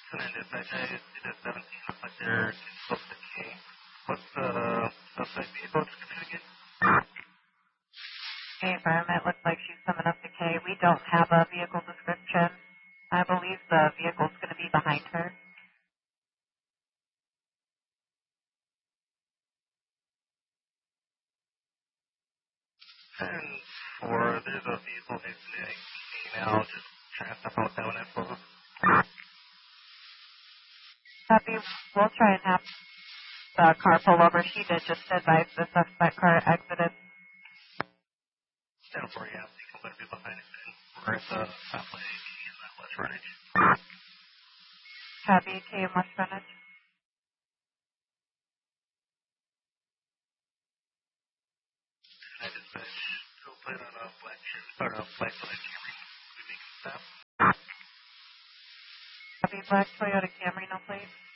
And then dispatch, I see the 17 looks like they're getting close to K. What's the suspect vehicle description again? K firm, it looks like she's coming up to K. We don't have a vehicle description. I believe the vehicle's going to be behind her. And for there's a vehicle that's now just trying to stop out that one info. Copy. We'll try and have the car pull over. She did just advise the suspect car exited. Down for you, I think I'm going to be behind it then. We're at the stoplight in that west frontage. Copy. K and West Frontage. And I dispatch, go plate on a black or a black Camry. We make a stop. Copy. Black Toyota Camry, no plate.